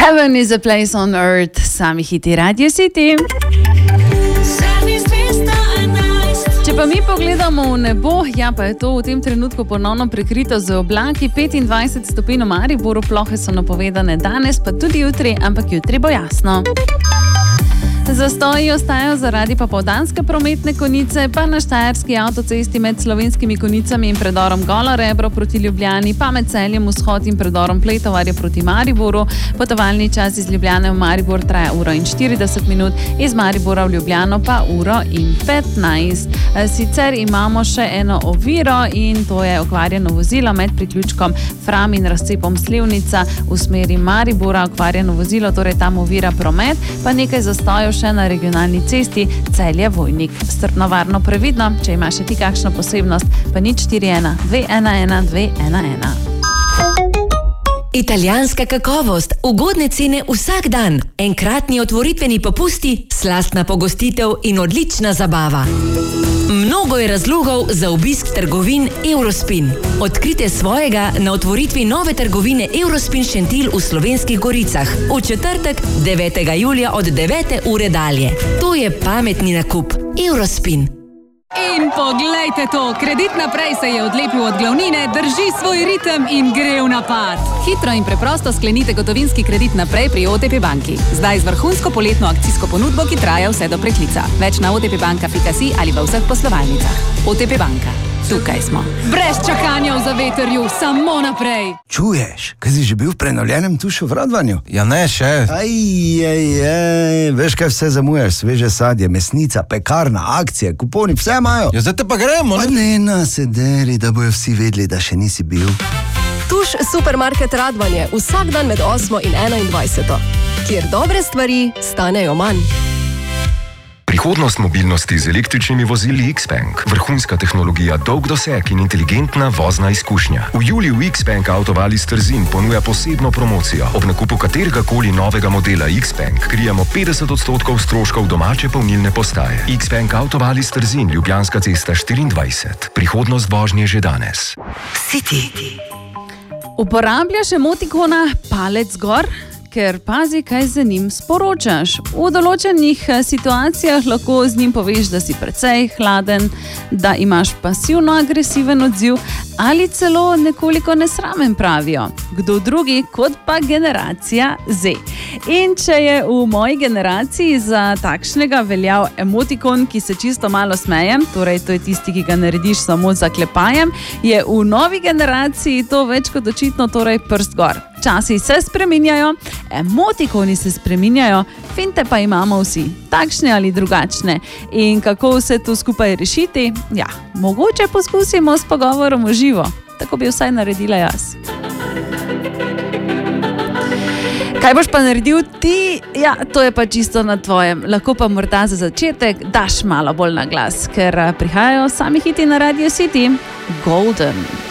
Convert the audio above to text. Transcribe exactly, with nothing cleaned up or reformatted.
Heaven is a place on earth, sami hiti Radio City. Če pa mi pogledamo v nebo, ja pa je to v tem trenutku ponovno prekrito z oblaki. petindvajset stopinj v Mariboru, plohe so napovedane danes, pa tudi jutri, ampak jutri bo jasno. Zastoji ostajajo zaradi popoldanske prometne konice, pa na štajerski avtocesti med Slovenskimi Konicami in predorom Golo Rebro proti Ljubljani, pa med Celjem Vzhod in predorom Pletovarje proti Mariboru. Potovalni čas iz Ljubljane v Maribor traja uro in štirideset minut, iz Maribora v Ljubljano pa uro in petnajst. Sicer imamo še eno oviro in to je okvarjeno vozilo med priključkom Fram in razcepom Slivnica v smeri Maribora. Okvarjeno vozilo, torej tam ovira promet, pa nekaj zastojev še na regionalni cesti Celje-Vojnik. Strpno, varno, previdno, če imaš še ti kakšno posebnost, pa nič štiri ena dve ena ena dve ena ena. Italijanska kakovost, ugodne cene vsak dan, enkratni otvoritveni popusti, slastna pogostitev in odlična zabava. Mnogo je razlogov za obisk trgovin Eurospin. Odkrite svojega na otvoritvi nove trgovine Eurospin Šentilj v Slovenskih Goricah v četrtek devetega julija od devete ure dalje. To je pametni nakup. Eurospin. In poglejte to, Kredit Naprej se je odlepil od glavnine, drži svoj ritem in gre v napad. Hitro in preprosto sklenite gotovinski kredit naprej pri O T P banki. Zdaj z vrhunsko poletno akcijsko ponudbo, ki traja vse do preklica. Več na otpbanka pika si ali v vseh poslovalnicah. O T P banka. Tukaj smo. Brez čakanja v zavetrju, samo naprej. Čuješ, kaj si že bil v prenovljenem Tušu v Radvanju? Ja ne, še. Aj, aj, aj, veš kaj vse zamujaš, sveže sadje, mesnica, pekarna, akcije, kuponi, vse imajo. Ja, zdaj te pa gremo. Pa ne na sederi, da bojo vsi vedeli, da še nisi bil. Tuš Supermarket Radvanje, vsak dan med osmo in enaindvajseto, kjer dobre stvari stanejo manj. Prihodnost mobilnosti z električnimi vozili X-Bank, vrhunska tehnologija, dolg doseg in inteligentna vozna izkušnja. V juliju X-Bank Avtovalis Trzin ponuja posebno promocijo. Ob nakupu katerega koli novega modela X-Bank krijemo petdeset odstotkov stroškov domače polnilne postaje. X-Bank Avtovalis Trzin, Ljubljanska cesta štiriindvajset. Prihodnost vožnje že danes. City. Uporabljaš emotikona palec gor? Ker pazi, kaj z njim sporočaš. V določenih situacijah lahko z njim poveš, da si precej hladen, da imaš pasivno-agresiven odziv ali celo nekoliko nesramen, pravijo. Kdo drugi kot pa generacija Z. In če je v moji generaciji za takšnega veljal emotikon, ki se čisto malo smeje, torej to je tisti, ki ga narediš samo za klepajem, je v novi generaciji to več kot očitno, torej prst gor. Časi se spreminjajo, emotikoni se spreminjajo, finte pa imamo vsi, takšne ali drugačne. In kako vse to skupaj rešiti? Ja, mogoče poskusimo s pogovorom v živo. Tako bi vsaj naredila jaz. Kaj boš pa naredil ti? Ja, to je pa čisto na tvojem. Lahko pa morda za začetek daš malo bolj na glas, ker prihajajo sami hiti na Radio City. Golden.